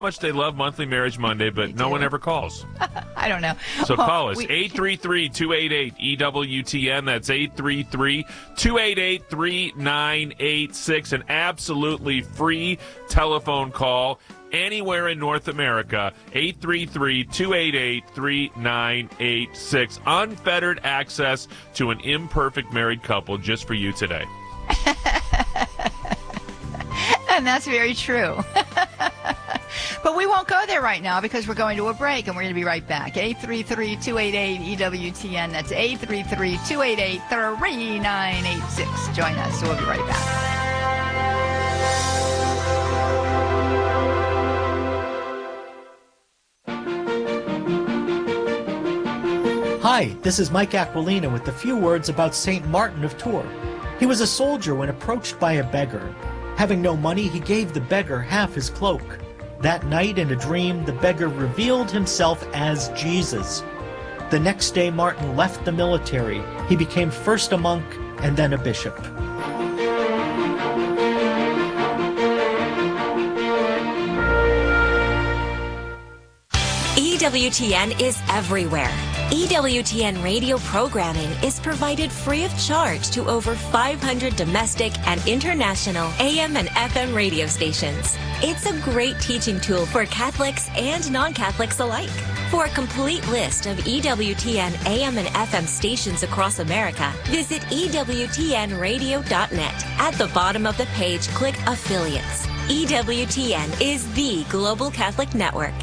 much they love Monthly Marriage Monday, but no one ever calls. I don't know. So call us, 833-288-EWTN. That's 833-288-3986. An absolutely free telephone call anywhere in North America, 833-288-3986. Unfettered access to an imperfect married couple just for you today. And that's very true. But we won't go there right now because we're going to a break, and we're going to be right back. 833-288-EWTN. That's 833-288-3986. Join us. We'll be right back. Hi, this is Mike Aquilina with a few words about St. Martin of Tours. He was a soldier when approached by a beggar. Having no money, he gave the beggar half his cloak. That night, in a dream, the beggar revealed himself as Jesus. The next day, Martin left the military. He became first a monk and then a bishop. EWTN is everywhere. EWTN radio programming is provided free of charge to over 500 domestic and international AM and FM radio stations. It's a great teaching tool for Catholics and non-Catholics alike. For a complete list of EWTN AM and FM stations across America, visit EWTNradio.net. At the bottom of the page, click Affiliates. EWTN is the Global Catholic Network.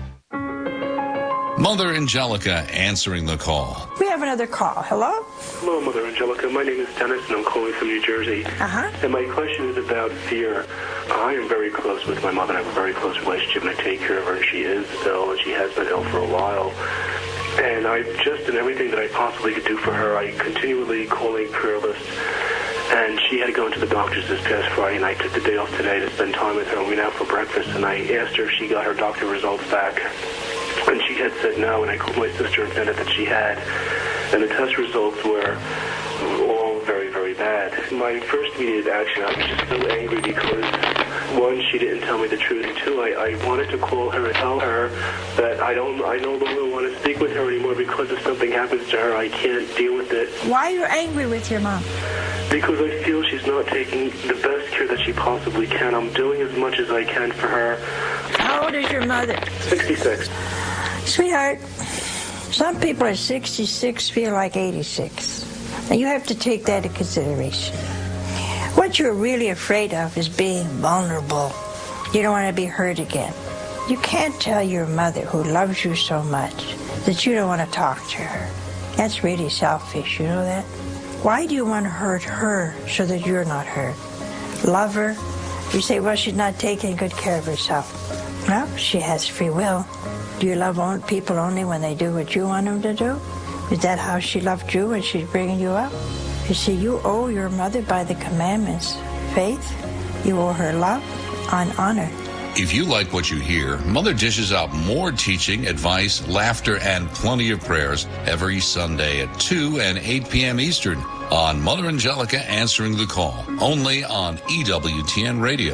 Mother Angelica answering the call. We have another call. Hello? Hello, Mother Angelica. My name is Dennis, and I'm calling from New Jersey. And my question is about fear. I am very close with my mother. I have a very close relationship, and I take care of her. She is ill, and she has been ill for a while. And I've just done everything that I possibly could do for her. I continually calling prayer lists. And she had to go into the doctor's this past Friday, and I took the day off today to spend time with her. And we went out for breakfast, and I asked her if she got her doctor results back. And she had said no, and I called my sister and found out that she had. And the test results were all very, very bad. My first immediate action, I was just so angry because, one, she didn't tell me the truth, and two, I wanted to call her and tell her that I no longer want to speak with her anymore because if something happens to her, I can't deal with it. Why are you angry with your mom? Because I feel she's not taking the best care that she possibly can. I'm doing as much as I can for her. How old is your mother? 66. Sweetheart, some people at 66 feel like 86. And you have to take that into consideration. What you're really afraid of is being vulnerable. You don't want to be hurt again. You can't tell your mother, who loves you so much, that you don't want to talk to her. That's really selfish, you know that? Why do you want to hurt her so that you're not hurt? Love her. You say, well, she's not taking good care of herself. Well, she has free will. Do you love people only when they do what you want them to do? Is that how she loved you when she's bringing you up? You see, you owe your mother by the commandments faith, you owe her love and honor. If you like what you hear, Mother dishes out more teaching, advice, laughter, and plenty of prayers every Sunday at 2 and 8 p.m. Eastern on Mother Angelica Answering the Call, only on EWTN Radio.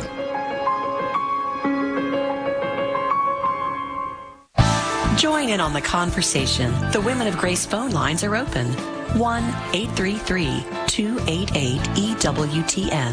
Join in on the conversation. The Women of Grace phone lines are open. 1-833-288-EWTN.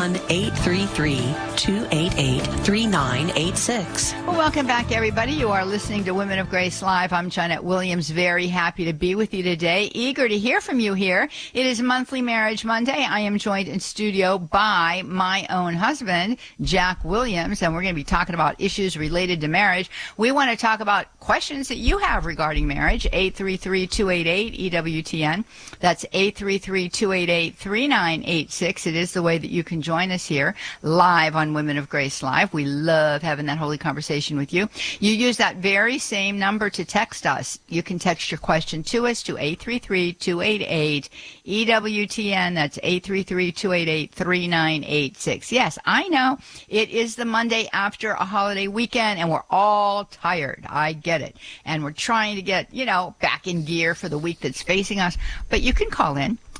1-833-288-3986. Well, welcome back, everybody. You are listening to Women of Grace Live. I'm Janet Williams. Very happy to be with you today. Eager to hear from you here. It is Monthly Marriage Monday. I am joined in studio by my own husband, Jack Williams, and we're going to be talking about issues related to marriage. We want to talk about questions that you have regarding marriage. 833-288-EWTN. That's 833-288-3986. It is the way that you can join us here live on Women of Grace Live. We love having that holy conversation with you. You use that very same number to text us. You can text your question to us to 833-288-EWTN. That's 833-288-3986. Yes, I know it is the Monday after a holiday weekend, and we're all tired. I get it. And we're trying to get, back in gear for the week that's facing us. But you can call in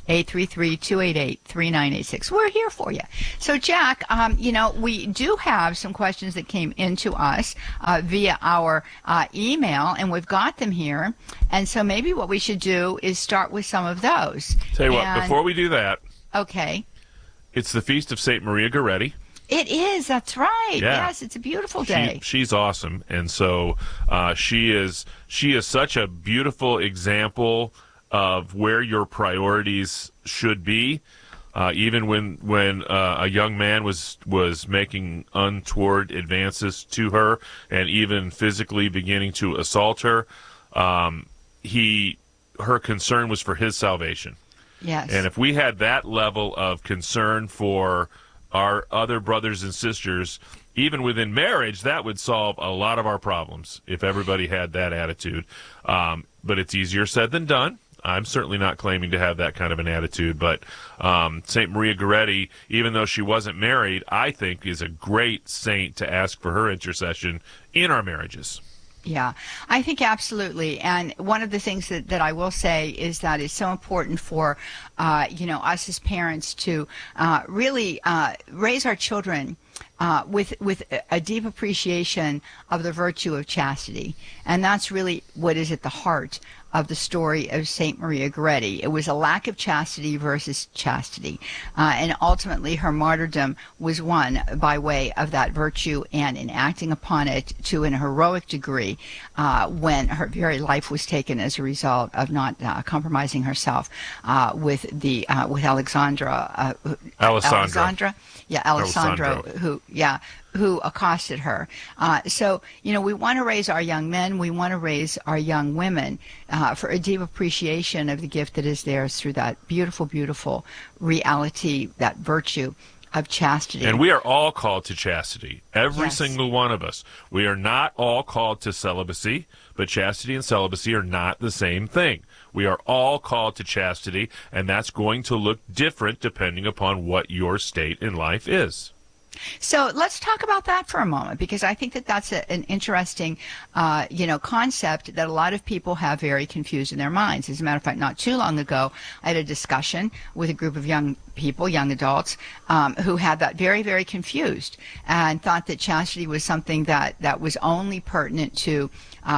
833-288-3986. We're here for you. So, Jack, we do have some questions that came into us via our email, and we've got them here. And so maybe what we should do is start with some of those. Tell you what, before we do that, okay, it's the feast of St. Maria Goretti. It is. That's right. Yeah. Yes, it's a beautiful day. She's awesome, and so she is such a beautiful example of where your priorities should be. Even when a young man was making untoward advances to her and even physically beginning to assault her, her concern was for his salvation. Yes. And if we had that level of concern for our other brothers and sisters, even within marriage, that would solve a lot of our problems if everybody had that attitude. But it's easier said than done. I'm certainly not claiming to have that kind of an attitude, but St. Maria Goretti, even though she wasn't married, I think is a great saint to ask for her intercession in our marriages. Yeah, I think absolutely. And one of the things that I will say is that it's so important for, us as parents to really raise our children with a deep appreciation of the virtue of chastity. And that's really what is at the heart of the story of St. Maria Goretti. It was a lack of chastity versus chastity. And ultimately her martyrdom was won by way of that virtue and in acting upon it to an heroic degree when her very life was taken as a result of not compromising herself with Alessandra. Yeah, Alessandro, who accosted her. So, we want to raise our young men, we want to raise our young women for a deep appreciation of the gift that is theirs through that beautiful, beautiful reality, that virtue of chastity. And we are all called to chastity, every single one of us. We are not all called to celibacy, but chastity and celibacy are not the same thing. We are all called to chastity, and that's going to look different depending upon what your state in life is. So let's talk about that for a moment, because I think that that's an interesting, concept that a lot of people have very confused in their minds. As a matter of fact, not too long ago, I had a discussion with a group of young people, young adults, who had that very, very confused and thought that chastity was something that was only pertinent to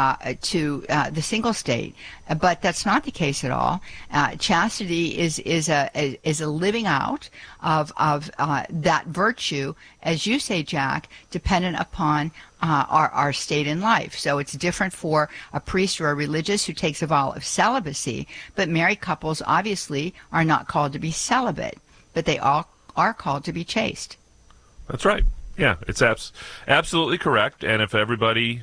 the single state, but that's not the case at all. Chastity is a living out of that virtue, as you say, Jack, dependent upon our state in life. So it's different for a priest or a religious who takes a vow of celibacy, but married couples obviously are not called to be celibate, but they all are called to be chaste. That's right. Yeah, it's absolutely correct. And if everybody,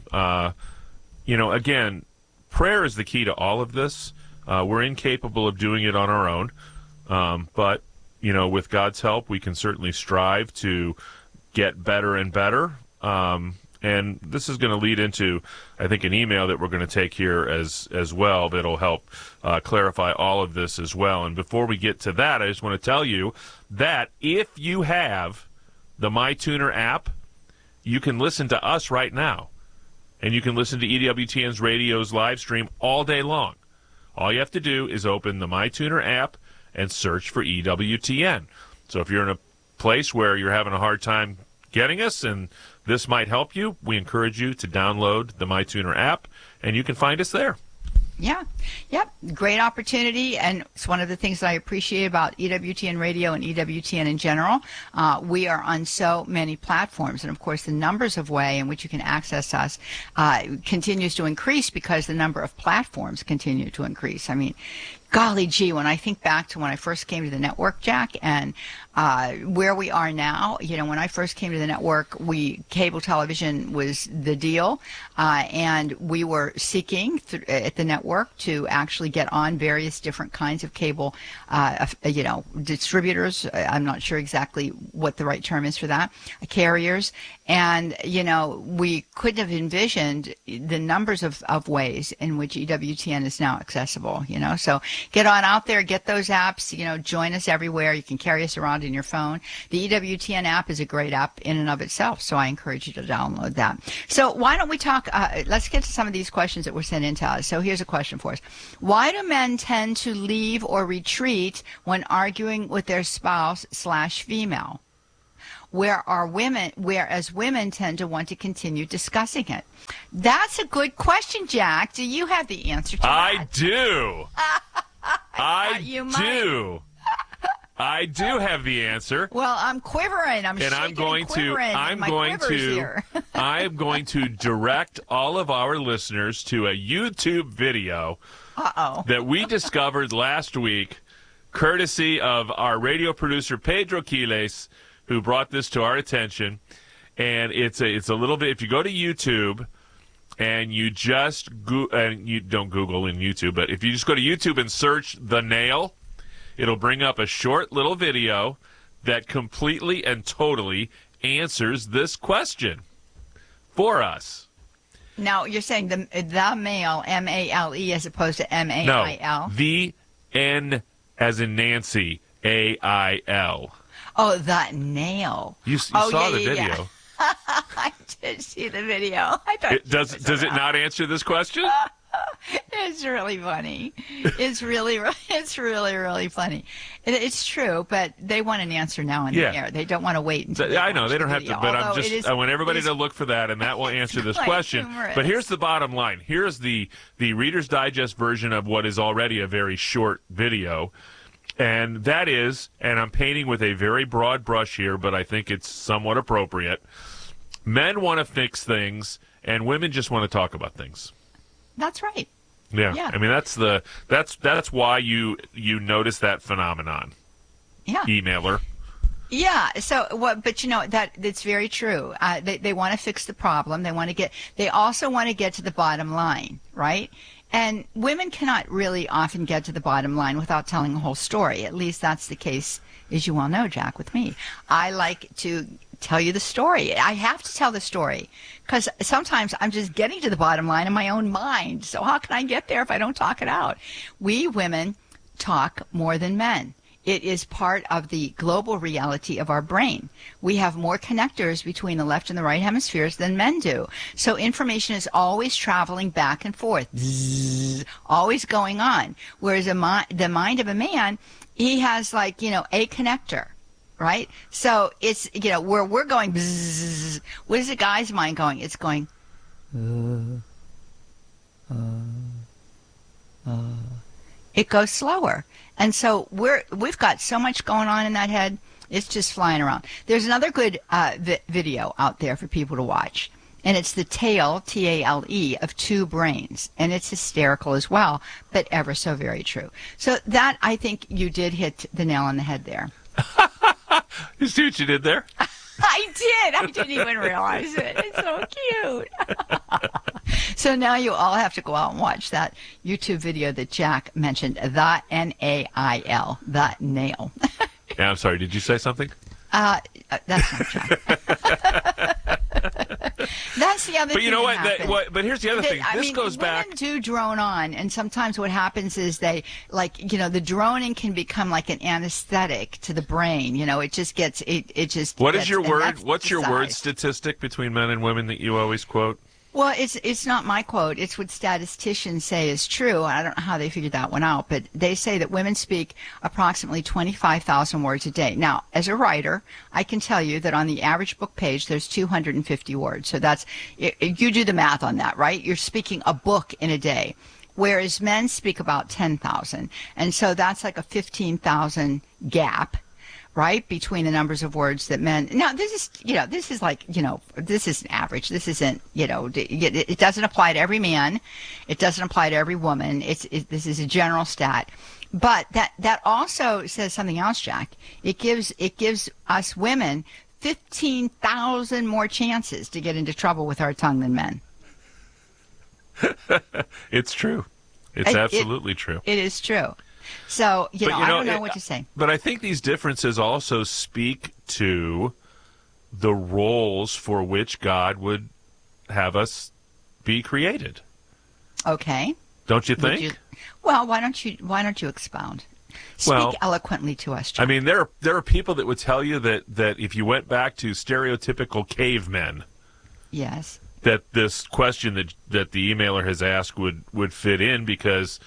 again, prayer is the key to all of this. We're incapable of doing it on our own, but with God's help, we can certainly strive to get better and better. And this is going to lead into, I think, an email that we're going to take here as well that'll help clarify all of this as well. And before we get to that, I just want to tell you that if you have the MyTuner app, you can listen to us right now. And you can listen to EWTN's radio's live stream all day long. All you have to do is open the MyTuner app and search for EWTN. So if you're in a place where you're having a hard time getting us and this might help you, we encourage you to download the MyTuner app, and you can find us there. Yeah. Yep. Great opportunity. And it's one of the things that I appreciate about EWTN Radio and EWTN in general. We are on so many platforms. And, of course, the numbers of way in which you can access us continues to increase because the number of platforms continue to increase. I mean, golly gee, when I think back to when I first came to the network, Jack, and where we are now, when I first came to the network, cable television was the deal, and we were seeking at the network to actually get on various different kinds of cable, distributors. I'm not sure exactly what the right term is for that, carriers. And, we couldn't have envisioned the numbers of ways in which EWTN is now accessible, So get on out there, get those apps, join us everywhere. You can carry us around in your phone. The EWTN app is a great app in and of itself, so I encourage you to download that. So why don't we talk, let's get to some of these questions that were sent in to us. So here's a question for us. Why do men tend to leave or retreat when arguing with their spouse/female? Whereas women tend to want to continue discussing it? That's a good question, Jack. Do you have the answer to that? I do. I do. I do have the answer. Well, I'm quivering. I'm going to direct all of our listeners to a YouTube video that we discovered last week, courtesy of our radio producer Pedro Quiles, who brought this to our attention. And it's a little bit. If you go to YouTube and you just and you don't Google in YouTube, but if you just go to YouTube and search "The Nail," it'll bring up a short little video that completely and totally answers this question for us. Now, you're saying the male, M-A-L-E, as opposed to M-A-I-L? No, the N as in Nancy, A-I-L. Oh, the nail. You saw the video. Yeah. I did see the video. I thought does it not answer this question? It's really funny. It's really funny. It's true, but they want an answer now in the air. They don't want to wait until I know they don't have to, but I want everybody to look for that, and that will answer this question. Humorous. But here's the bottom line. Here's the Reader's Digest version of what is already a very short video. And that is, and I'm painting with a very broad brush here, but I think it's somewhat appropriate. Men want to fix things, and women just want to talk about things. That's right. Yeah. I mean, that's why you notice that phenomenon. Yeah. Emailer. Yeah. So what? But that's very true. They want to fix the problem. They also want to get to the bottom line, right? And women cannot really often get to the bottom line without telling the whole story. At least that's the case, as you well know, Jack, with me. I like to tell you the story. I have to tell the story because sometimes I'm just getting to the bottom line in my own mind. So how can I get there if I don't talk it out? We women talk more than men. It is part of the global reality of our brain. We have more connectors between the left and the right hemispheres than men do. So information is always traveling back and forth, always going on. Whereas the mind of a man, he has a connector, right? So it's, where we're going, bzzz, what is the guy's mind going? It's going, it goes slower. And so we've got so much going on in that head, it's just flying around. There's another good video out there for people to watch, and it's the tale, T-A-L-E, of two brains. And it's hysterical as well, but ever so very true. So that, I think you did hit the nail on the head there. You see what you did there? I did. I didn't even realize it. It's so cute. So now you all have to go out and watch that YouTube video that Jack mentioned, the N-A-I-L, the nail. Yeah, I'm sorry. Did you say something? That's not Jack. That's the other thing. But you know what? But here's the other thing. This goes back. Women do drone on, and sometimes what happens is they, the droning can become like an anesthetic to the brain. It just gets, it just. What is your word? What's your word statistic between men and women that you always quote? Well, it's not my quote. It's what statisticians say is true. I don't know how they figured that one out, but they say that women speak approximately 25,000 words a day. Now, as a writer, I can tell you that on the average book page, there's 250 words. So you do the math on that, right? You're speaking a book in a day, whereas men speak about 10,000. And so that's like a 15,000 gap, right, between the numbers of words that men. Now, this is an average. This isn't, it doesn't apply to every man. It doesn't apply to every woman. This is a general stat. But that also says something else, Jack. It gives us women 15,000 more chances to get into trouble with our tongue than men. It's true. It's absolutely true. It is true. So, I don't know what to say. But I think these differences also speak to the roles for which God would have us be created. Okay. Don't you think? Well, why don't you expound? Speak eloquently to us, John. I mean, there are people that would tell you that if you went back to stereotypical cavemen, yes, that this question that the emailer has asked would fit in because,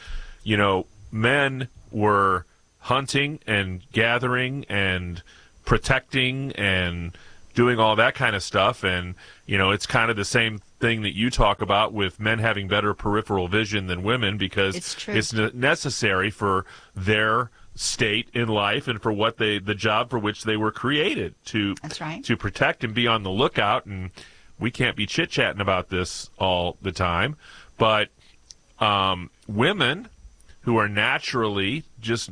men were hunting and gathering and protecting and doing all that kind of stuff, and it's kind of the same thing that you talk about with men having better peripheral vision than women because it's necessary for their state in life and for the job for which they were created to protect and be on the lookout. And we can't be chit-chatting about this all the time, but women who are naturally just,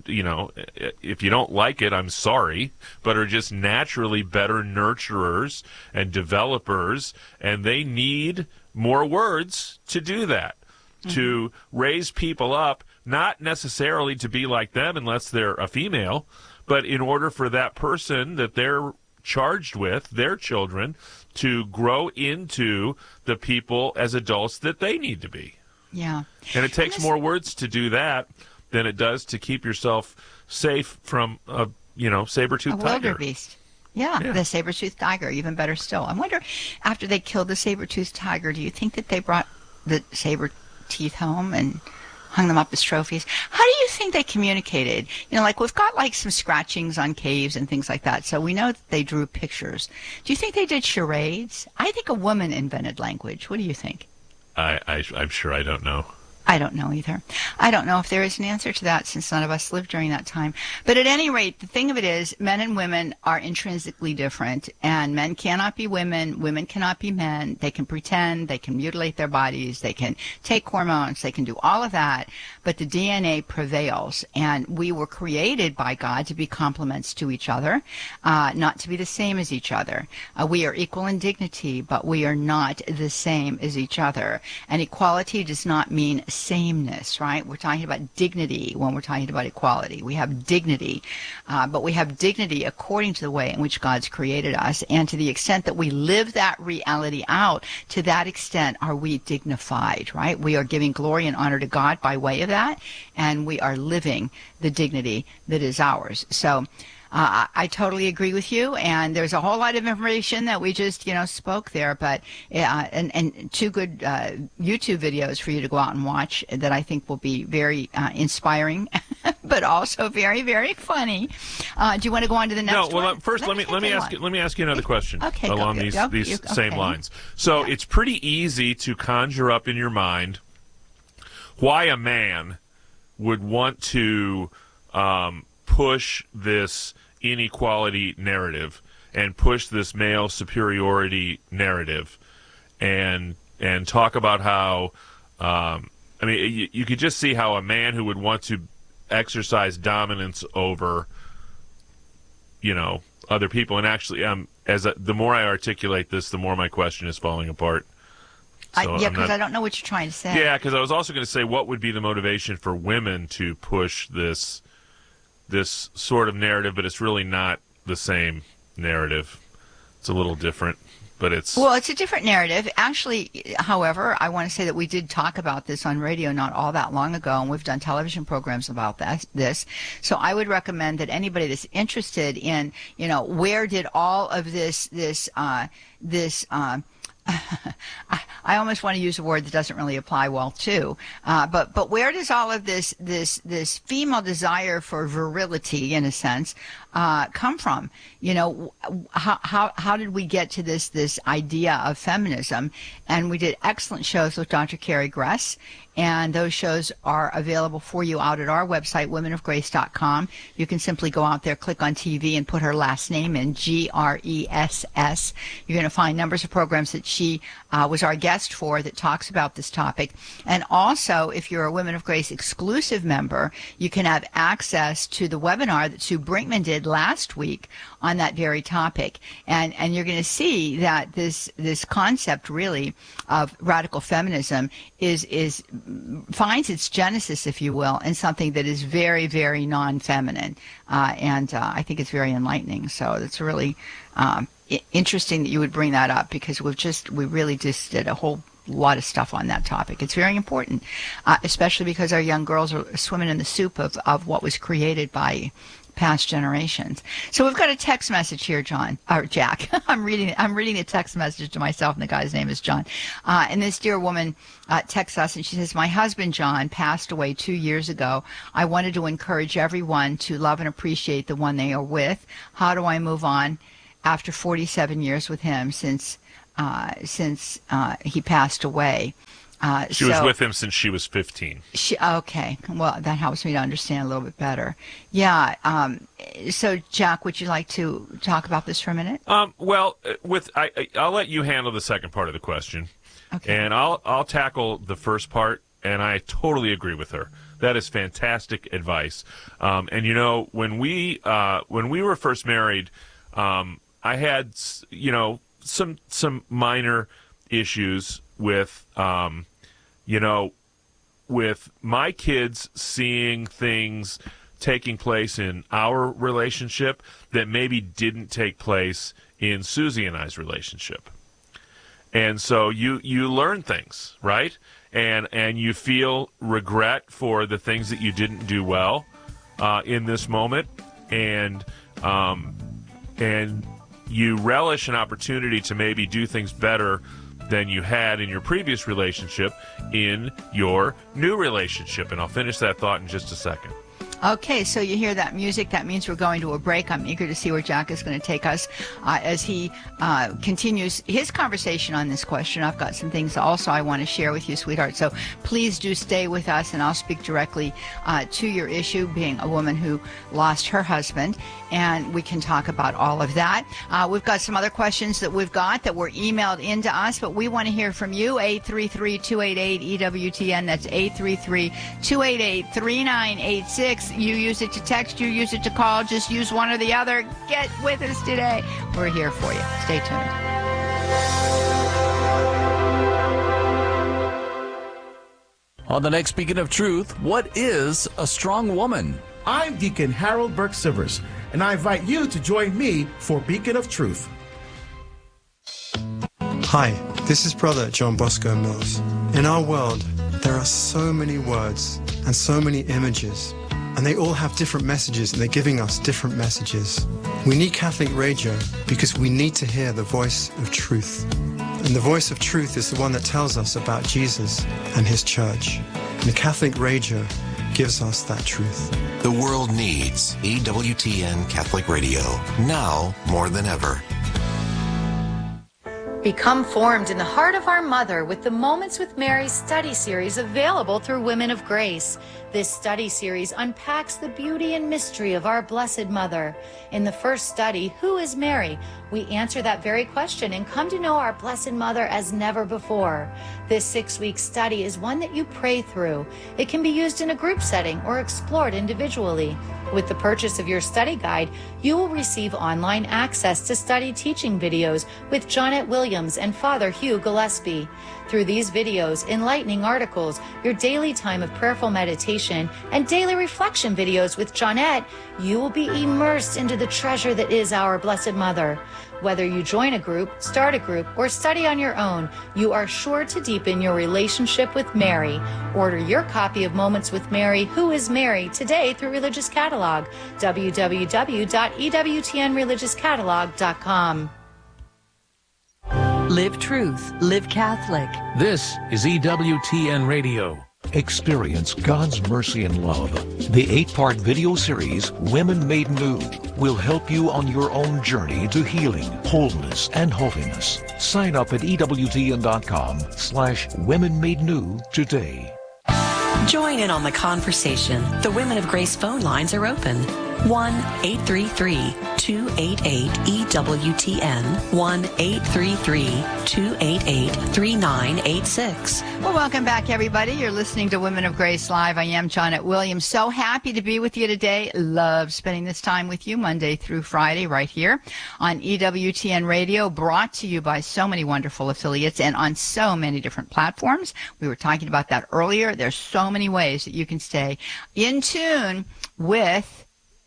if you don't like it, I'm sorry, but are just naturally better nurturers and developers, and they need more words to do that, to raise people up, not necessarily to be like them unless they're a female, but in order for that person that they're charged with, their children, to grow into the people as adults that they need to be. Yeah. And it takes more words to do that than it does to keep yourself safe from a, saber-toothed tiger. A wildebeest. Yeah, the saber-toothed tiger, even better still. I wonder, after they killed the saber-toothed tiger, do you think that they brought the saber teeth home and hung them up as trophies? How do you think they communicated? We've got some scratchings on caves and things like that, so we know that they drew pictures. Do you think they did charades? I think a woman invented language. What do you think? I'm sure I don't know. I don't know either. I don't know if there is an answer to that since none of us lived during that time. But at any rate, the thing of it is, men and women are intrinsically different, and men cannot be women, women cannot be men. They can pretend, they can mutilate their bodies, they can take hormones, they can do all of that, but the DNA prevails, and we were created by God to be complements to each other, not to be the same as each other. We are equal in dignity, but we are not the same as each other. And equality does not mean sameness, right? We're talking about dignity when we're talking about equality. We have dignity, but we have dignity according to the way in which God's created us, and to the extent that we live that reality out, to that extent are we dignified, right? We are giving glory and honor to God by way of that, and we are living the dignity that is ours. So I totally agree with you, and there's a whole lot of information that we just, spoke there, but and two good YouTube videos for you to go out and watch that I think will be very inspiring, but also very, very funny. Do you want to go on to the next one? No, well, first let me ask you another question along these same lines. So it's pretty easy to conjure up in your mind why a man would want to push this inequality narrative and push this male superiority narrative and talk about how you could just see how a man who would want to exercise dominance over other people, and actually the more I articulate this, the more my question is falling apart. So because I don't know what you're trying to say. Yeah, because I was also going to say, what would be the motivation for women to push this sort of narrative, but it's really not the same narrative. It's a little different, but it's a different narrative. Actually, however, I want to say that we did talk about this on radio not all that long ago, and we've done television programs about this. So I would recommend that anybody that's interested in, where did all of this I almost want to use a word that doesn't really apply well too, but where does all of this female desire for virility, in a sense, come from? How did we get to this idea of feminism? And we did excellent shows with Dr. Carrie Gress, and those shows are available for you out at our website, womenofgrace.com. You can simply go out there, click on TV, and put her last name in, Gress. You're going to find numbers of programs that she was our guest for that talks about this topic. And also, if you're a Women of Grace exclusive member, you can have access to the webinar that Sue Brinkman did last week on that very topic. And you're going to see that this concept really of radical feminism finds its genesis, if you will, in something that is very, very non-feminine. And I think it's very enlightening. So it's really interesting that you would bring that up, because we really just did a whole lot of stuff on that topic. It's very important, especially because our young girls are swimming in the soup of what was created by past generations. So we've got a text message here, Jack. I'm reading a text message to myself, and the guy's name is John. And this dear woman texts us, and she says, "My husband John passed away 2 years ago. I wanted to encourage everyone to love and appreciate the one they are with. How do I move on after 47 years with him since he passed away?" She was with him since she was 15. Okay. Well, that helps me to understand a little bit better. Yeah. So, Jack, would you like to talk about this for a minute? Well, I'll let you handle the second part of the question. Okay. And I'll tackle the first part, and I totally agree with her. That is fantastic advice. And when we were first married, I had some minor issues with with my kids seeing things taking place in our relationship that maybe didn't take place in Susie and I's relationship. And so you learn things, right? And you feel regret for the things that you didn't do well in this moment, and you relish an opportunity to maybe do things better than you had in your previous relationship in your new relationship. And I'll finish that thought in just a second. Okay, so you hear that music. That means we're going to a break. I'm eager to see where Jack is going to take us as he continues his conversation on this question. I've got some things also I want to share with you, sweetheart. So please do stay with us, and I'll speak directly to your issue, being a woman who lost her husband, and we can talk about all of that. We've got some other questions that were emailed into us, but we want to hear from you. 833-288-EWTN. That's 833-288-3986. You use it to text, you use it to call, just use one or the other. Get with us today. We're here for you. Stay tuned. On the next Beacon of Truth, what is a strong woman? I'm Deacon Harold Burke-Sivers, and I invite you to join me for Beacon of Truth. Hi, this is Brother John Bosco Mills. In our world, there are so many words and so many images, and they all have different messages, and they're giving us different messages. We need Catholic radio because we need to hear the voice of truth. And the voice of truth is the one that tells us about Jesus and his church. And the Catholic radio gives us that truth. The world needs EWTN Catholic Radio, now more than ever. Become formed in the heart of our Mother with the Moments with Mary study series available through Women of Grace. This study series unpacks the beauty and mystery of our Blessed Mother. In the first study, Who is Mary? We answer that very question and come to know our Blessed Mother as never before. This 6-week study is one that you pray through. It can be used in a group setting or explored individually. With the purchase of your study guide, you will receive online access to study teaching videos with Jonette Williams and Father Hugh Gillespie. Through these videos, enlightening articles, your daily time of prayerful meditation, and daily reflection videos with Jonette, you will be immersed into the treasure that is our Blessed Mother. Whether you join a group, start a group, or study on your own, you are sure to deepen your relationship with Mary. Order your copy of Moments with Mary, Who is Mary, today through Religious Catalog, www.ewtnreligiouscatalog.com. Live truth, live Catholic. This is EWTN Radio. Experience God's mercy and love. The 8-part video series, Women Made New, will help you on your own journey to healing, wholeness, and holiness. Sign up at EWTN.com/Women Made New today. Join in on the conversation. The Women of Grace phone lines are open. 1-833-288-EWTN. 1-833-288-3986. Well, welcome back, everybody. You're listening to Women of Grace Live. I am Jonette Williams. So happy to be with you today. Love spending this time with you Monday through Friday right here on EWTN Radio, brought to you by so many wonderful affiliates and on so many different platforms. We were talking about that earlier. There's so many ways that you can stay in tune with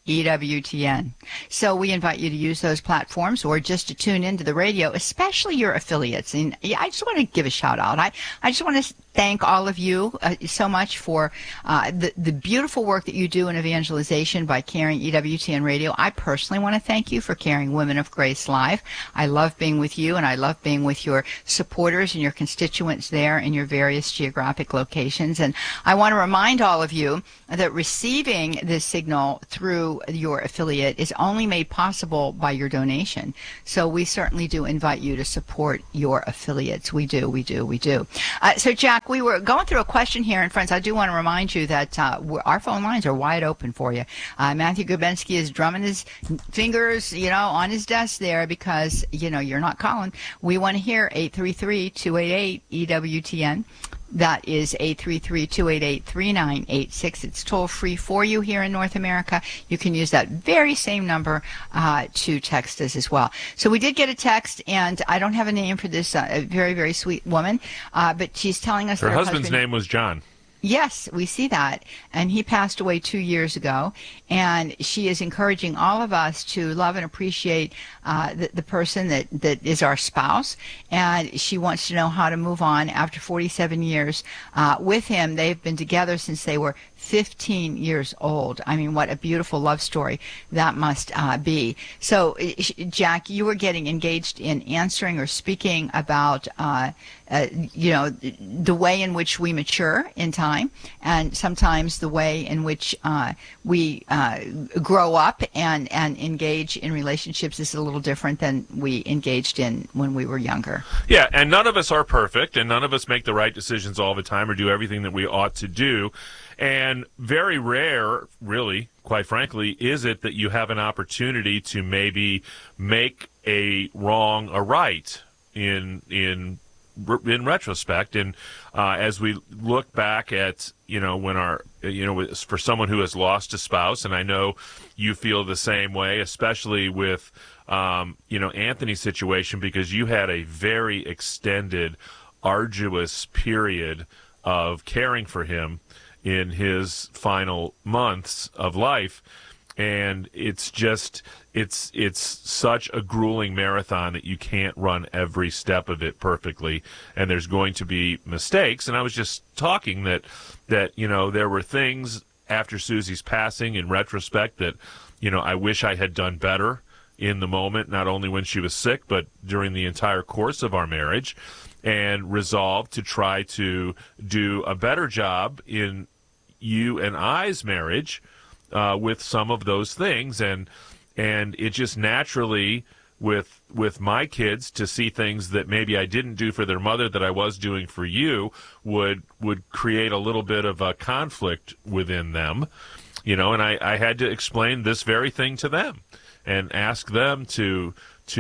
EWTN. So we invite you to use those platforms or just to tune into the radio, especially your affiliates. And I just want to give a shout out. I just want to thank all of you so much for the beautiful work that you do in evangelization by carrying EWTN Radio. I personally want to thank you for carrying Women of Grace Live. I love being with you, and I love being with your supporters and your constituents there in your various geographic locations. And I want to remind all of you that receiving this signal through your affiliate is only made possible by your donation. So we certainly do invite you to support your affiliates. We do. So Jack, we were going through a question here, and friends, I do want to remind you that our phone lines are wide open for you. Matthew Grabensky is drumming his fingers, on his desk there because, you're not calling. We want to hear 833-288-EWTN. That is 833-288-3986. It's toll-free for you here in North America. You can use that very same number to text us as well. So we did get a text, and I don't have a name for this very, very sweet woman, but she's telling us her husband's name was John. Yes, we see that. And he passed away 2 years ago. And she is encouraging all of us to love and appreciate the person that is our spouse. And she wants to know how to move on after 47 years with him. They've been together since they were 15 years old. I mean, what a beautiful love story that must be. So, Jack, you were getting engaged in answering or speaking about the way in which we mature in time, and sometimes the way in which we grow up and engage in relationships is a little different than we engaged in when we were younger. Yeah, and none of us are perfect, and none of us make the right decisions all the time or do everything that we ought to do. And very rare, really, quite frankly, is it that you have an opportunity to maybe make a wrong a right in retrospect. And as we look back at, when our, for someone who has lost a spouse, and I know you feel the same way, especially with, Anthony's situation, because you had a very extended, arduous period of caring for him in his final months of life. And it's such a grueling marathon that you can't run every step of it perfectly, and there's going to be mistakes. And I was just talking that there were things after Susie's passing in retrospect that I wish I had done better in the moment, not only when she was sick, but during the entire course of our marriage, and resolved to try to do a better job in you and I's marriage with some of those things. And it just naturally, with my kids, to see things that maybe I didn't do for their mother that I was doing for you would create a little bit of a conflict within them, and I had to explain this very thing to them and ask them to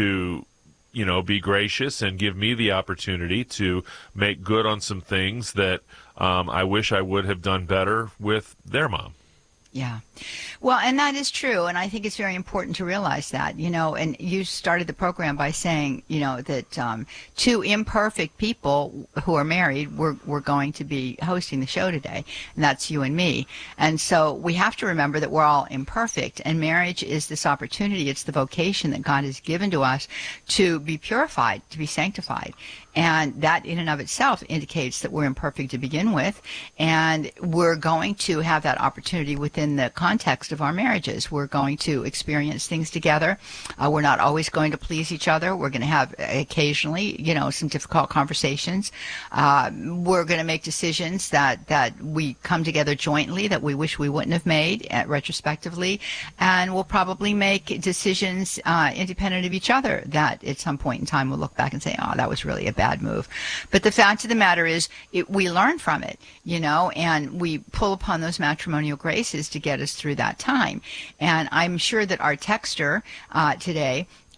be gracious and give me the opportunity to make good on some things that I wish I would have done better with their mom. Yeah. Well, and that is true. And I think it's very important to realize that, and you started the program by saying, that two imperfect people who are married, we're going to be hosting the show today. And that's you and me. And so we have to remember that we're all imperfect. And marriage is this opportunity. It's the vocation that God has given to us to be purified, to be sanctified. And that in and of itself indicates that we're imperfect to begin with. And we're going to have that opportunity within the context of our marriages. We're going to experience things together. We're not always going to please each other. We're going to have occasionally, some difficult conversations. We're going to make decisions that we come together jointly that we wish we wouldn't have made retrospectively. And we'll probably make decisions independent of each other that at some point in time we'll look back and say, oh, that was really a bad move. But the fact of the matter is we learn from it, and we pull upon those matrimonial graces to get us through that time. And I'm sure that our texter today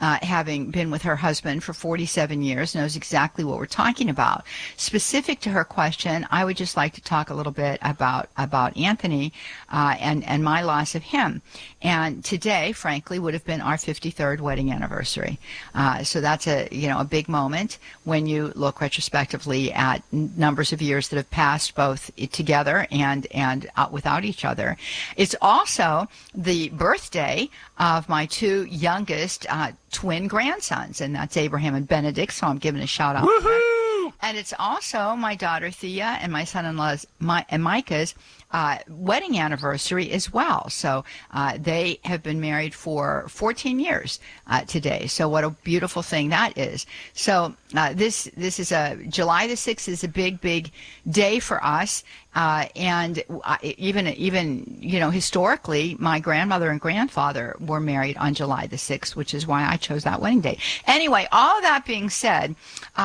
having been with her husband for 47 years, knows exactly what we're talking about. Specific to her question, I would just like to talk a little bit about Anthony and my loss of him. And today, frankly, would have been our 53rd wedding anniversary. So that's a big moment when you look retrospectively at numbers of years that have passed both together and without each other. It's also the birthday of my two youngest twin grandsons, and that's Abraham and Benedict, so I'm giving a shout out. Woohoo! And it's also my daughter Thea and my son-in-law's and Micah's wedding anniversary as well. So they have been married for 14 years today. So what a beautiful thing that is. So this is July the 6th is a big day for us. And even historically, my grandmother and grandfather were married on July the 6th, which is why I chose that wedding date. Anyway, all of that being said,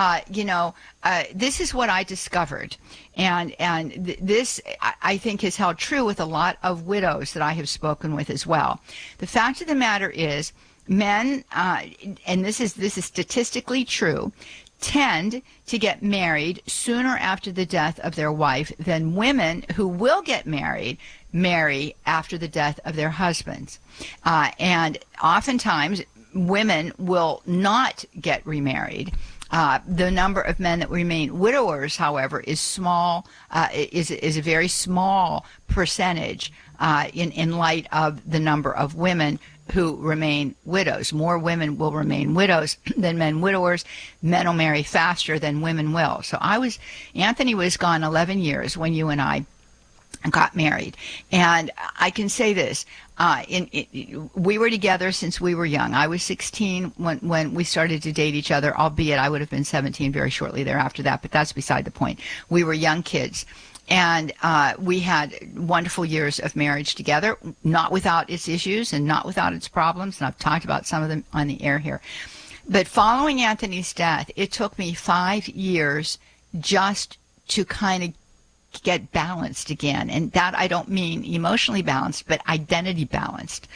this is what I discovered. And this, I think, has held true with a lot of widows that I have spoken with as well. The fact of the matter is, men, and this is statistically true, tend to get married sooner after the death of their wife than women who will get marry after the death of their husbands. And oftentimes, women will not get remarried. The number of men that remain widowers, however, is small. Is a very small percentage in light of the number of women who remain widows. More women will remain widows than men widowers. Men will marry faster than women will. So Anthony was gone 11 years when you and I got married. And I can say this, we were together since we were young. I was 16 when we started to date each other, albeit I would have been 17 very shortly thereafter that, but that's beside the point. We were young kids. And we had wonderful years of marriage together, not without its issues and not without its problems. And I've talked about some of them on the air here. But following Anthony's death, it took me 5 years just to kind of get balanced again. And that I don't mean emotionally balanced, but identity balanced.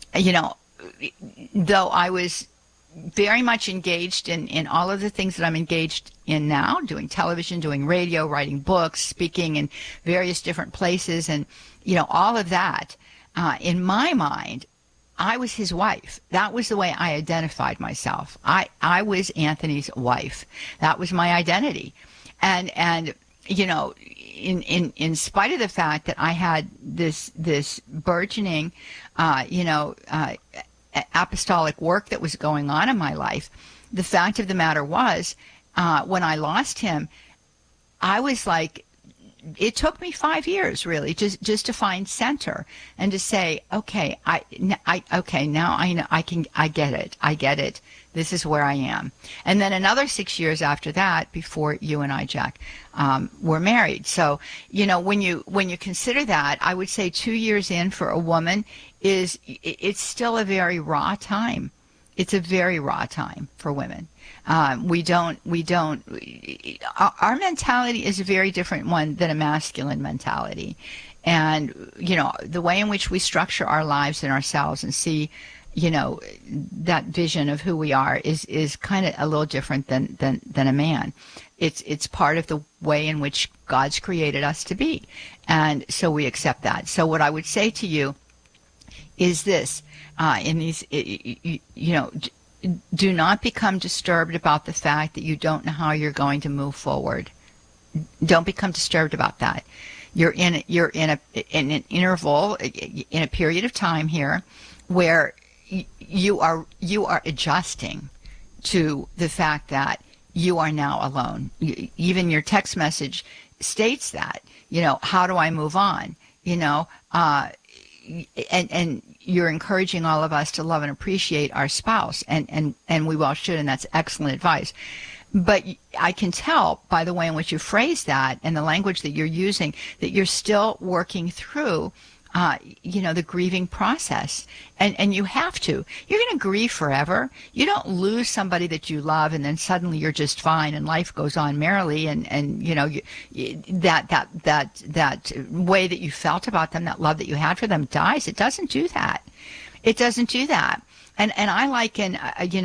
Though I was very much engaged in all of the things that I'm engaged in now, doing television, doing radio, writing books, speaking in various different places, and all of that. In my mind, I was his wife. That was the way I identified myself. I was Anthony's wife. That was my identity. And in spite of the fact that I had this burgeoning, apostolic work that was going on in my life, the fact of the matter was, when I lost him, I was like, it took me 5 years really just to find center and to say, okay, now I know, I get it. This is where I am. And then another 6 years after that, before you and I, Jack, were married. So, when you consider that, I would say 2 years in for a woman it's still a very raw time. It's a very raw time for women. Our mentality is a very different one than a masculine mentality. And, the way in which we structure our lives and ourselves and see, that vision of who we are is kind of a little different than a man. It's part of the way in which God's created us to be. And so we accept that. So what I would say to you is this, do not become disturbed about the fact that you don't know how you're going to move forward. Don't become disturbed about that. You're in an interval, in a period of time here where you are adjusting to the fact that you are now alone. Even your text message states that, how do I move on? And you're encouraging all of us to love and appreciate our spouse, and we well should, and that's excellent advice. But I can tell by the way in which you phrase that and the language that you're using that you're still working through, the grieving process. And you have to. You're going to grieve forever. You don't lose somebody that you love and then suddenly you're just fine and life goes on merrily and that way that you felt about them, that love that you had for them dies. It doesn't do that. It doesn't do that. And I liken,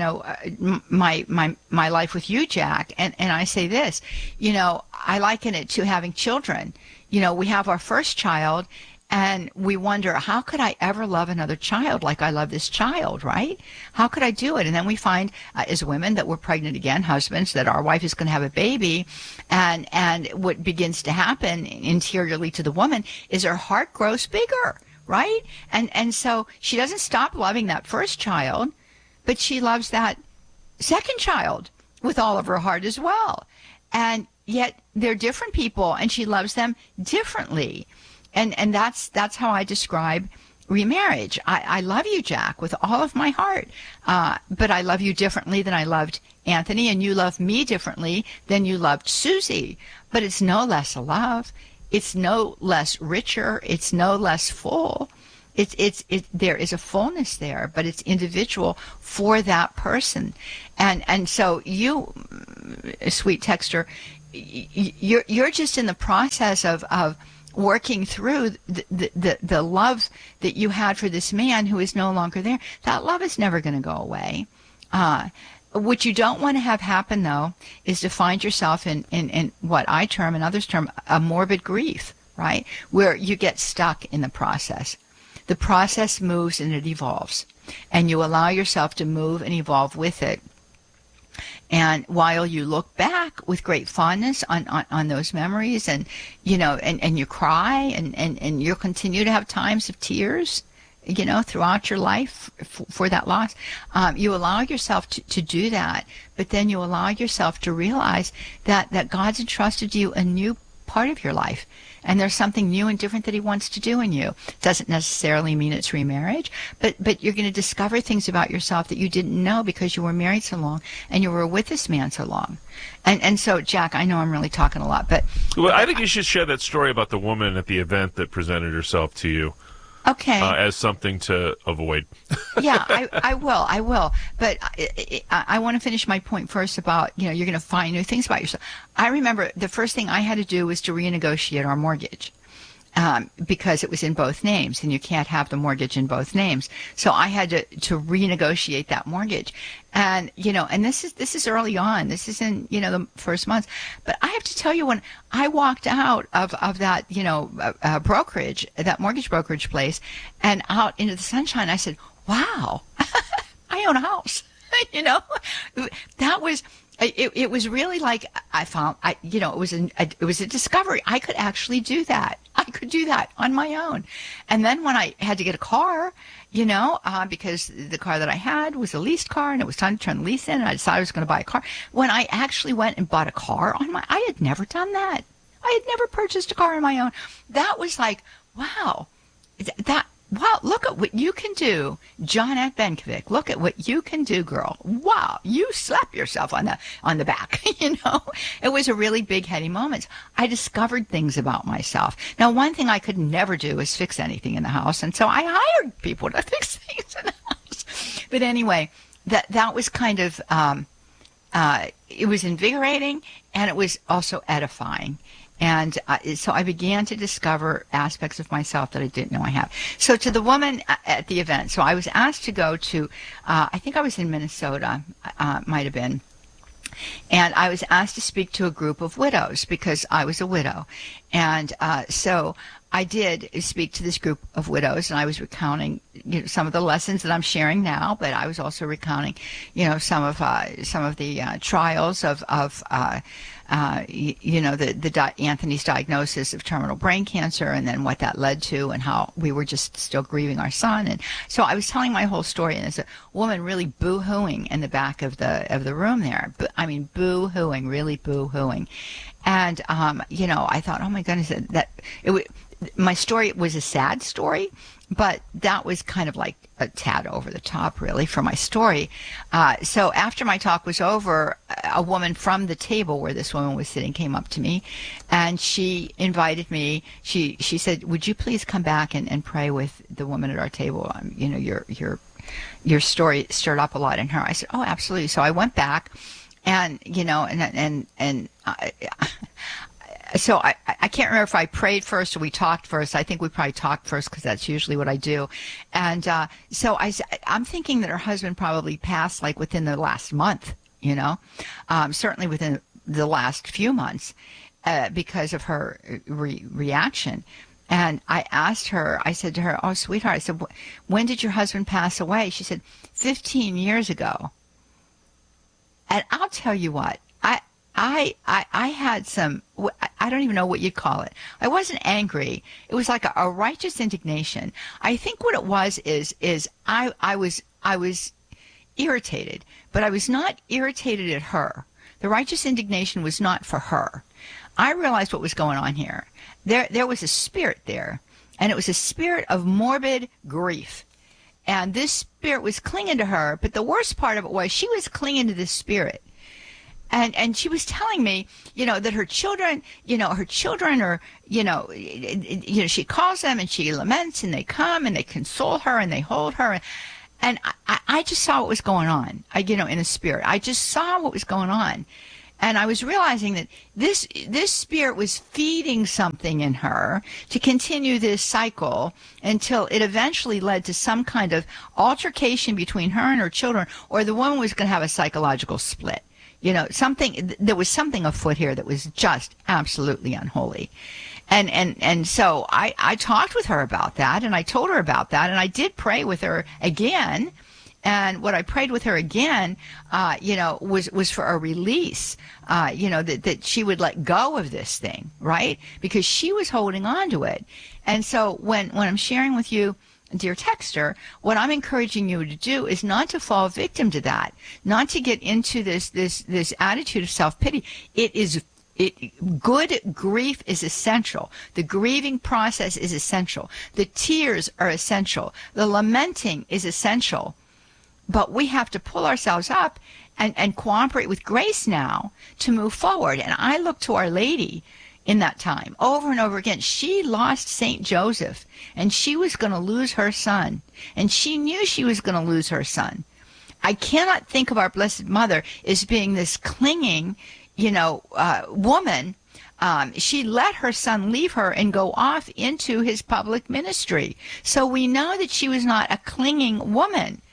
my life with you, Jack, and I say this, I liken it to having children. We have our first child, and we wonder, how could I ever love another child like I love this child, right? How could I do it? And then we find, as women, that we're pregnant again, husbands, that our wife is going to have a baby. And what begins to happen interiorly to the woman is her heart grows bigger, right? And so she doesn't stop loving that first child, but she loves that second child with all of her heart as well. And yet they're different people, and she loves them differently. And that's how I describe remarriage. I love you, Jack, with all of my heart, but I love you differently than I loved Anthony, and you love me differently than you loved Susie. But it's no less a love. It's no less richer. It's no less full. There is a fullness there, but it's individual for that person. And so you, sweet texter, you're just in the process of working through the love that you had for this man who is no longer there. That love is never going to go away. What you don't want to have happen, though, is to find yourself in what I term and others term a morbid grief, right? Where you get stuck in the process. The process moves and it evolves, and you allow yourself to move and evolve with it. And while you look back with great fondness on those memories, and and you cry, and you'll continue to have times of tears, throughout your life for that loss, you allow yourself to do that. But then you allow yourself to realize that God's entrusted you a new part of your life. And there's something new and different that he wants to do in you. Doesn't necessarily mean it's remarriage, but you're going to discover things about yourself that you didn't know because you were married so long and you were with this man so long. And so, Jack, I know I'm really talking a lot, but... Well, I think you should share that story about the woman at the event that presented herself to you. Okay. As something to avoid. Yeah, I will. But I want to finish my point first about, you're going to find new things about yourself. I remember the first thing I had to do was to renegotiate our mortgage. Because it was in both names, and you can't have the mortgage in both names. So I had to renegotiate that mortgage. And, and this is early on. This is in, the first months. But I have to tell you, when I walked out of that, brokerage, that mortgage brokerage place, and out into the sunshine, I said, wow, I own a house. That was... It was really like I found, it was a discovery. I could actually do that. I could do that on my own. And then when I had to get a car, because the car that I had was a leased car and it was time to turn the lease in, and I decided I was going to buy a car. When I actually went and bought a car I had never done that. I had never purchased a car on my own. That was like, wow, wow, look at what you can do, Johnette Benkovic. Look at what you can do, girl. Wow, you slap yourself on the back, It was a really big, heady moment. I discovered things about myself. Now, one thing I could never do is fix anything in the house, and so I hired people to fix things in the house. But anyway, that was kind of, it was invigorating, and it was also edifying. And so I began to discover aspects of myself that I didn't know I have. So to the woman at the event, so I was asked to go to, I think I was in Minnesota, might have been. And I was asked to speak to a group of widows because I was a widow. And so I did speak to this group of widows, and I was recounting, some of the lessons that I'm sharing now, but I was also recounting, some of the trials of Anthony's diagnosis of terminal brain cancer, and then what that led to, and how we were just still grieving our son. And so I was telling my whole story, and there's a woman really boo-hooing in the back of the room there. I mean, boo-hooing, really boo-hooing. And I thought, oh my goodness, my story was a sad story, but that was kind of like a tad over the top, really, for my story. So after my talk was over, a woman from the table where this woman was sitting came up to me, and she invited me. She said, would you please come back and pray with the woman at our table? Your story stirred up a lot in her. I said, oh, absolutely. So I went back, and so I can't remember if I prayed first or we talked first. I think we probably talked first because that's usually what I do. And so I'm thinking that her husband probably passed like within the last month, you know, certainly within the last few months because of her reaction. And I asked her, I said to her, oh, sweetheart, I said, when did your husband pass away? She said, 15 years ago. And I'll tell you what, I had some, I don't even know what you'd call it. I wasn't angry. It was like a righteous indignation. I think what it was is I was irritated, but I was not irritated at her. The righteous indignation was not for her. I realized what was going on here. There was a spirit there, and it was a spirit of morbid grief. And this spirit was clinging to her, but the worst part of it was she was clinging to this spirit. And she was telling me, you know, that her children are, she calls them and she laments and they come and they console her and they hold her. And I just saw what was going on, in a spirit. I just saw what was going on. And I was realizing that this spirit was feeding something in her to continue this cycle until it eventually led to some kind of altercation between her and her children, or the woman was going to have a psychological split. You know, there was something afoot here that was just absolutely unholy. And so I talked with her about that, and I told her about that, and I did pray with her again. And what I prayed with her again, was for a release, that she would let go of this thing, right? Because she was holding on to it. And so when I'm sharing with you, dear texter, what I'm encouraging you to do is not to fall victim to that, not to get into this attitude of self-pity. Good grief is essential. The grieving process is essential. The tears are essential. The lamenting is essential. But we have to pull ourselves up and cooperate with grace now to move forward. And I look to Our Lady in that time over and over again. She lost St. Joseph, and she was going to lose her son. And she knew she was going to lose her son. I cannot think of our Blessed Mother as being this clinging, woman. She let her son leave her and go off into his public ministry. So we know that she was not a clinging woman.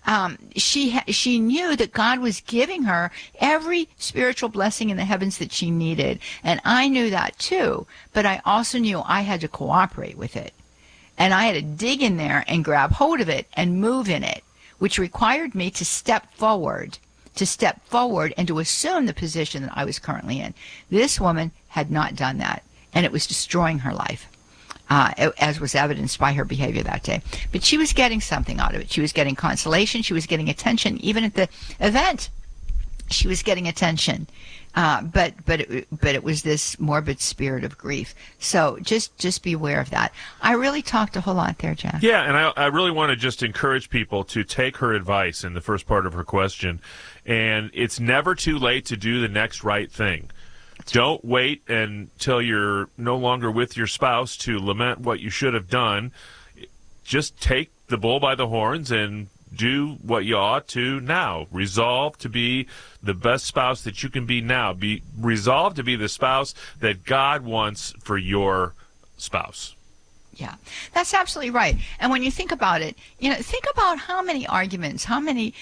She knew that God was giving her every spiritual blessing in the heavens that she needed. And I knew that too, but I also knew I had to cooperate with it. And I had to dig in there and grab hold of it and move in it, which required me to step forward and to assume the position that I was currently in. This woman had not done that, and it was destroying her life. As was evidenced by her behavior that day. But she was getting something out of it. She was getting consolation. She was getting attention. Even at the event, she was getting attention. But it was this morbid spirit of grief. So just be aware of that. I really talked a whole lot there, Jack. Yeah, and I really want to just encourage people to take her advice in the first part of her question. And it's never too late to do the next right thing. Don't wait until you're no longer with your spouse to lament what you should have done. Just take the bull by the horns and do what you ought to now. Resolve to be the best spouse that you can be now. Resolve to be the spouse that God wants for your spouse. Yeah, that's absolutely right. And when you think about it, think about how many arguments, how many,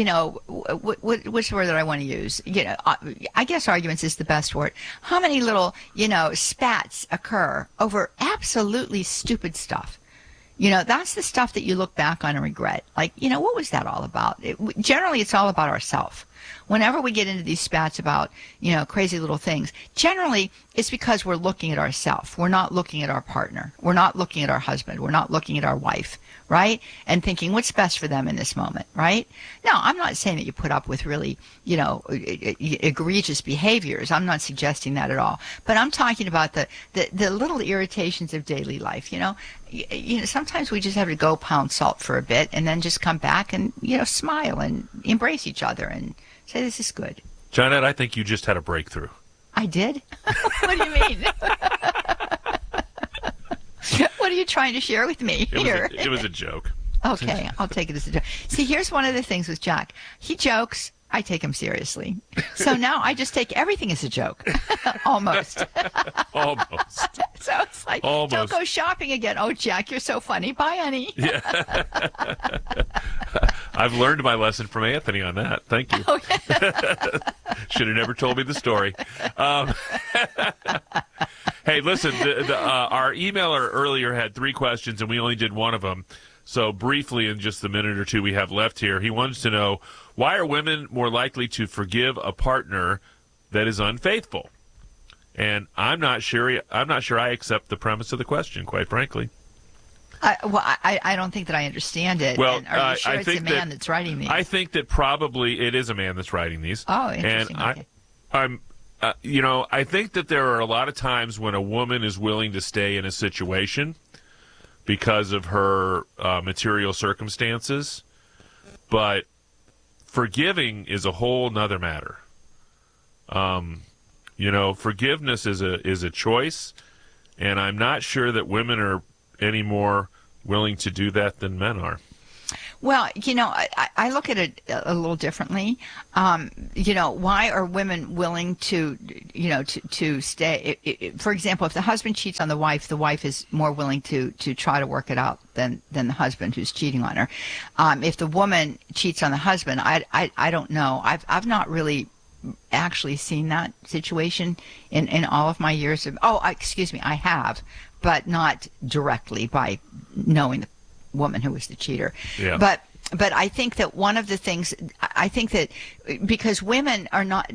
what's the word that I want to use? I guess arguments is the best word. How many little, spats occur over absolutely stupid stuff? That's the stuff that you look back on and regret. Like, what was that all about? Generally, it's all about ourselves. Whenever we get into these spats about, crazy little things, generally it's because we're looking at ourselves. We're not looking at our partner. We're not looking at our husband. We're not looking at our wife, right? And thinking what's best for them in this moment, right? Now, I'm not saying that you put up with really, egregious behaviors. I'm not suggesting that at all. But I'm talking about the little irritations of daily life, sometimes we just have to go pound salt for a bit and then just come back and, smile and embrace each other and say, this is good. Johnette, I think you just had a breakthrough. I did? What do you mean? What are you trying to share with me here? It was a joke. Okay, I'll take it as a joke. See, here's one of the things with Jack. He jokes, I take them seriously. So now I just take everything as a joke. Almost. Almost. So it's like, Almost. Don't go shopping again. Oh, Jack, you're so funny. Bye, honey. Yeah. I've learned my lesson from Anthony on that. Thank you. Oh, yeah. Should have never told me the story. Hey, listen, our emailer earlier had 3 questions, and we only did one of them. So briefly, in just the minute or two we have left here, he wants to know, why are women more likely to forgive a partner that is unfaithful? And I'm not sure I accept the premise of the question, quite frankly. I don't think that I understand it. Well, and are you sure I it's think a man that's writing these? I think that probably it is a man that's writing these. Oh, interesting. And Okay. I think that there are a lot of times when a woman is willing to stay in a situation because of her material circumstances, but forgiving is a whole nother matter. Forgiveness is a choice, and I'm not sure that women are any more willing to do that than men are. Well, I look at it a little differently. Why are women willing to stay? For example, if the husband cheats on the wife is more willing to try to work it out than the husband who's cheating on her. If the woman cheats on the husband, I don't know. I've not really actually seen that situation in all of my years of. I have, but not directly by knowing the woman who was the cheater. Yeah. But I think that one of the things, I think that because women are not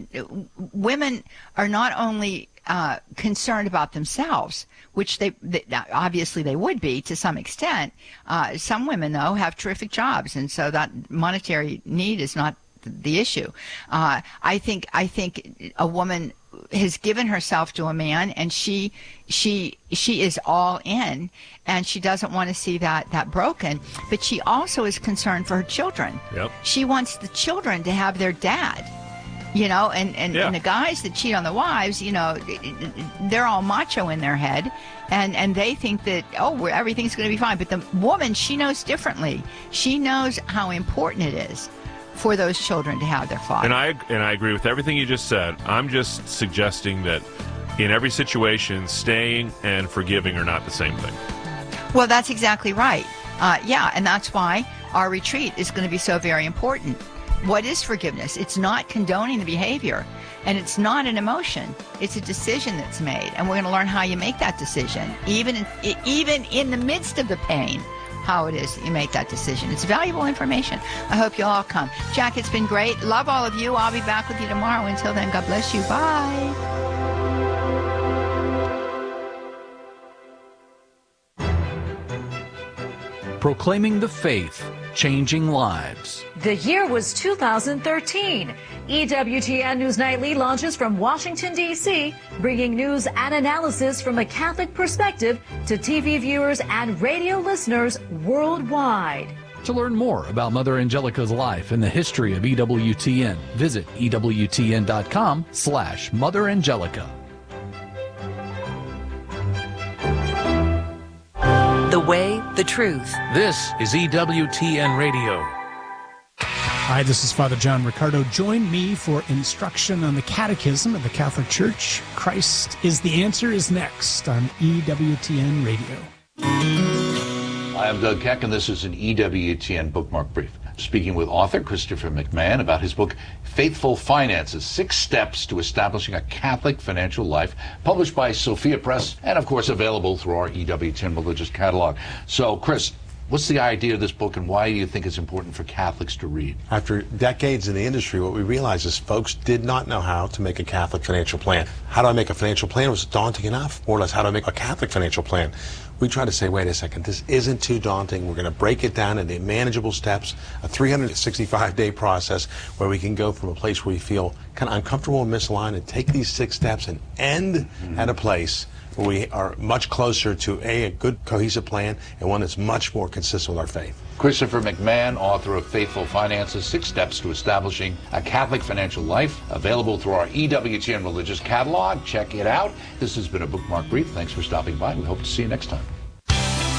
only concerned about themselves, which they obviously they would be to some extent. Some women, though, have terrific jobs, and so that monetary need is not the issue. I think a woman has given herself to a man, and she is all in, and she doesn't want to see that broken. But she also is concerned for her children. Yep. She wants the children to have their dad. And the guys that cheat on the wives, they're all macho in their head, and they think that everything's going to be fine. But the woman, she knows differently. She knows how important it is for those children to have their father. And I agree with everything you just said. I'm just suggesting that in every situation, staying and forgiving are not the same thing. Well, that's exactly right. And that's why our retreat is going to be so very important. What is forgiveness? It's not condoning the behavior, and it's not an emotion. It's a decision that's made, and we're going to learn how you make that decision, even in the midst of the pain. How it is that you make that decision. It's valuable information. I hope you'll all come. Jack, it's been great. Love all of you. I'll be back with you tomorrow. Until then, God bless you. Bye. Proclaiming the faith, changing lives. The year was 2013. EWTN News Nightly launches from Washington, D.C., bringing news and analysis from a Catholic perspective to TV viewers and radio listeners worldwide. To learn more about Mother Angelica's life and the history of EWTN, visit EWTN.com/Mother Angelica. The way, the truth. This is EWTN Radio. Hi, this is Father John Riccardo. Join me for instruction on the Catechism of the Catholic Church. Christ is the Answer is next on EWTN Radio. Hi, I'm Doug Keck, and this is an EWTN Bookmark Brief. Speaking with author Christopher McMahon about his book, Faithful Finances, 6 Steps to Establishing a Catholic Financial Life, published by Sophia Press, and of course available through our EWTN Religious Catalog. So, Chris, what's the idea of this book, and why do you think it's important for Catholics to read? After decades in the industry, what we realized is folks did not know how to make a Catholic financial plan. How do I make a financial plan was daunting enough. More or less, how do I make a Catholic financial plan? We try to say, wait a second, this isn't too daunting. We're going to break it down into manageable steps, a 365-day process where we can go from a place where we feel kind of uncomfortable and misaligned and take these 6 steps and end at a place where we are much closer to a good cohesive plan and one that's much more consistent with our faith. Christopher McMahon, author of Faithful Finances, 6 Steps to Establishing a Catholic Financial Life, available through our EWTN Religious Catalog. Check it out. This has been a Bookmark Brief. Thanks for stopping by. We hope to see you next time. As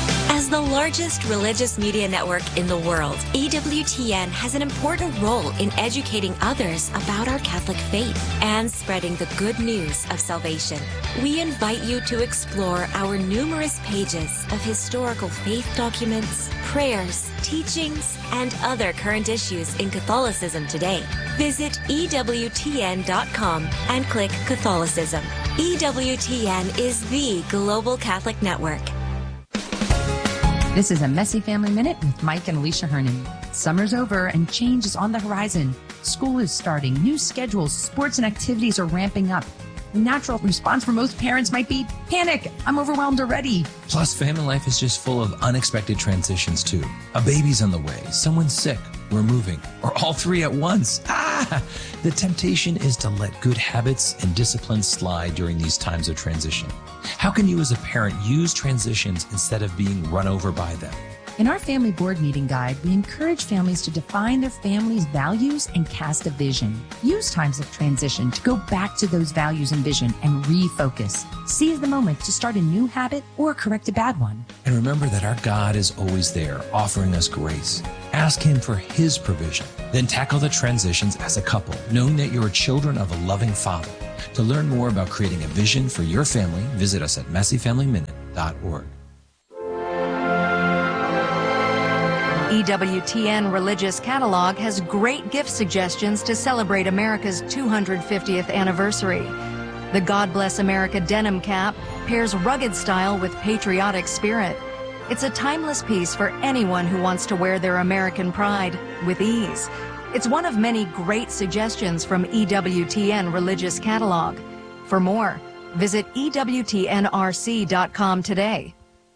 As the largest religious media network in the world, EWTN has an important role in educating others about our Catholic faith and spreading the good news of salvation. We invite you to explore our numerous pages of historical faith documents, prayers, teachings, and other current issues in Catholicism today. Visit EWTN.com and click Catholicism. EWTN is the global Catholic network. This is a Messy Family Minute with Mike and Alicia Hernan. Summer's over and change is on the horizon. School is starting, new schedules, sports and activities are ramping up. The natural response for most parents might be panic. I'm overwhelmed already. Plus, family life is just full of unexpected transitions, too. A baby's on the way, someone's sick, we're moving, or all three at once. The temptation is to let good habits and discipline slide during these times of transition. How can you as a parent use transitions instead of being run over by them? In our family board meeting guide, we encourage families to define their family's values and cast a vision. Use times of transition to go back to those values and vision and refocus. Seize the moment to start a new habit or correct a bad one. And remember that our God is always there, offering us grace. Ask Him for His provision. Then tackle the transitions as a couple, knowing that you're children of a loving Father. To learn more about creating a vision for your family, visit us at messyfamilyminute.org. EWTN Religious Catalog has great gift suggestions to celebrate America's 250th anniversary. The God Bless America denim cap pairs rugged style with patriotic spirit. It's a timeless piece for anyone who wants to wear their American pride with ease. It's one of many great suggestions from EWTN Religious Catalog. For more, visit EWTNRC.com today.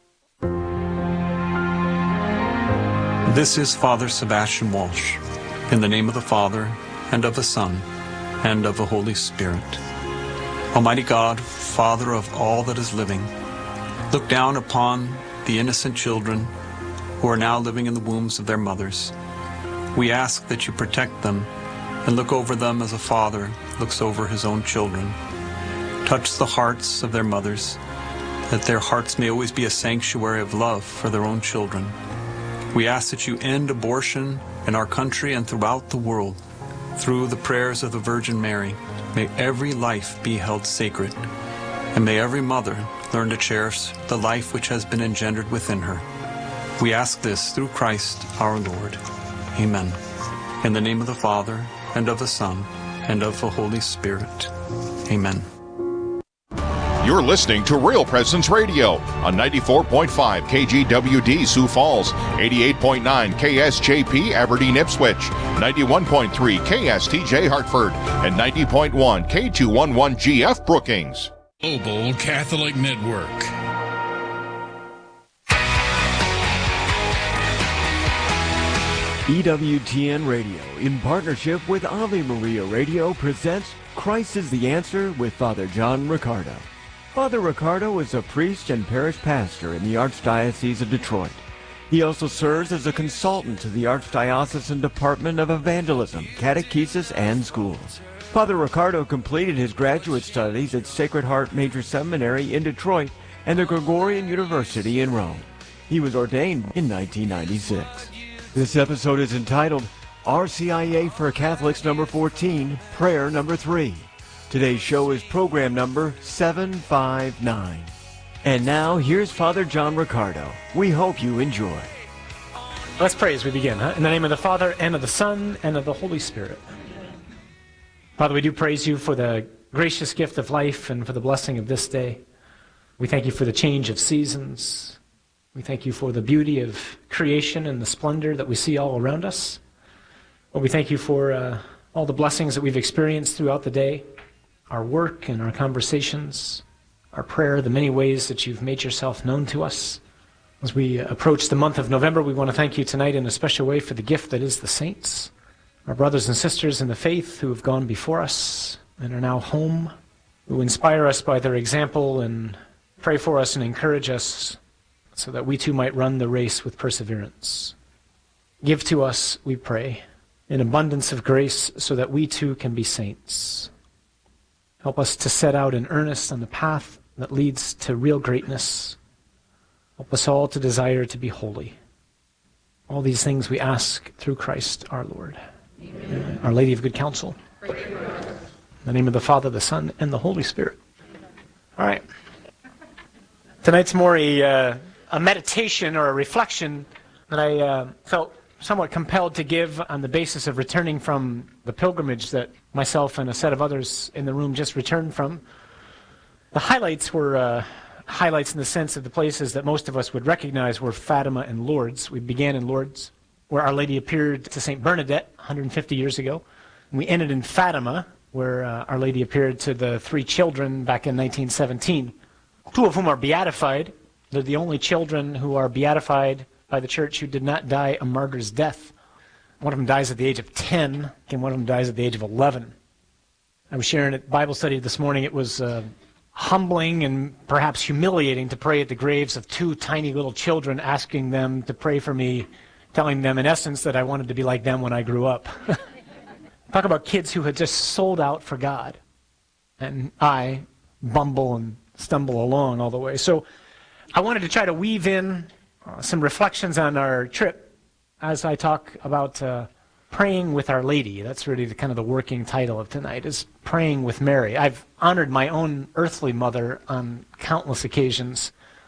This is Father Sebastian Walsh, in the name of the Father, and of the Son, and of the Holy Spirit. Almighty God, Father of all that is living, look down upon the innocent children who are now living in the wombs of their mothers. We ask that you protect them and look over them as a father looks over his own children. Touch the hearts of their mothers, that their hearts may always be a sanctuary of love for their own children. We ask that you end abortion in our country and throughout the world. Through the prayers of the Virgin Mary, may every life be held sacred, and may every mother learn to cherish the life which has been engendered within her. We ask this through Christ our Lord. Amen. In the name of the Father, and of the Son, and of the Holy Spirit. Amen. You're listening to Real Presence Radio on 94.5 KGWD Sioux Falls, 88.9 KSJP Aberdeen Ipswich, 91.3 KSTJ Hartford, and 90.1 K211GF Brookings. Global Catholic Network. EWTN Radio, in partnership with Ave Maria Radio, presents Christ is the Answer with Father John Riccardo. Father Riccardo is a priest and parish pastor in the Archdiocese of Detroit. He also serves as a consultant to the Archdiocesan Department of Evangelism, Catechesis, and Schools. Father Riccardo completed his graduate studies at Sacred Heart Major Seminary in Detroit and the Gregorian University in Rome. He was ordained in 1996. This episode is entitled RCIA for Catholics number 14, Prayer number 3. Today's show is program number 759. And now, here's Father John Riccardo. We hope you enjoy. Let's pray as we begin. In the name of the Father, and of the Son, and of the Holy Spirit. Father, we do praise you for the gracious gift of life and for the blessing of this day. We thank you for the change of seasons. We thank you for the beauty of creation and the splendor that we see all around us. Lord, we thank you for all the blessings that we've experienced throughout the day. Our work and our conversations, our prayer, the many ways that you've made yourself known to us. As we approach the month of November, we want to thank you tonight in a special way for the gift that is the saints, our brothers and sisters in the faith who have gone before us and are now home, who inspire us by their example and pray for us and encourage us so that we too might run the race with perseverance. Give to us, we pray, an abundance of grace so that we too can be saints. Help us to set out in earnest on the path that leads to real greatness. Help us all to desire to be holy. All these things we ask through Christ our Lord. Amen. Our Lady of Good Counsel. In the name of the Father, the Son, and the Holy Spirit. All right. Tonight's more a meditation or a reflection that I felt somewhat compelled to give on the basis of returning from the pilgrimage that myself and a set of others in the room just returned from. The highlights were highlights in the sense of the places that most of us would recognize were Fatima and Lourdes. We began in Lourdes, where Our Lady appeared to St. Bernadette 150 years ago. And we ended in Fatima, where Our Lady appeared to the 3 children back in 1917, 2 of whom are beatified. They're the only children who are beatified by the Church who did not die a martyr's death. One of them dies at the age of 10, and one of them dies at the age of 11. I was sharing at Bible study this morning. It was humbling and perhaps humiliating to pray at the graves of 2 tiny little children, asking them to pray for me, telling them in essence that I wanted to be like them when I grew up. Talk about kids who had just sold out for God. And I bumble and stumble along all the way. So I wanted to try to weave in some reflections on our trip as I talk about praying with Our Lady. That's really kind of the working title of tonight, is Praying with Mary. I've honored my own earthly mother on countless occasions